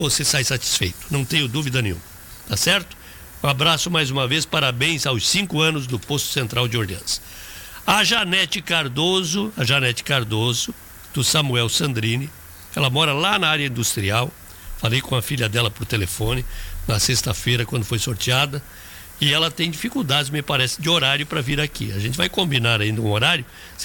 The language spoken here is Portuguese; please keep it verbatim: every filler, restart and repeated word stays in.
você sai satisfeito, não tenho dúvida nenhuma, tá certo? Um abraço mais uma vez, parabéns aos cinco anos do Posto Central de Orleans. A Janete Cardoso, a Janete Cardoso, do Samuel Sandrini, ela mora lá na área industrial, falei com a filha dela por telefone, na sexta-feira, quando foi sorteada, e ela tem dificuldades, me parece, de horário para vir aqui. A gente vai combinar ainda um horário.